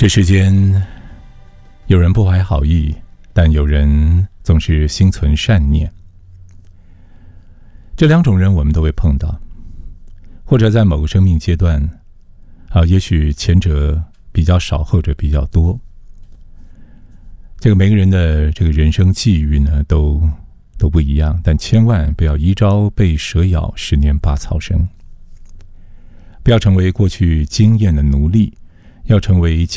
这世间有人不怀好意，但有人总是心存善念。这两种人我们都会碰到，或者在某个生命阶段也许前者比较少，后者比较多。这个每个人的这个人生际遇呢都不一样，但千万不要一朝被蛇咬，10年拔草生。不要成为过去经验的奴隶，要成为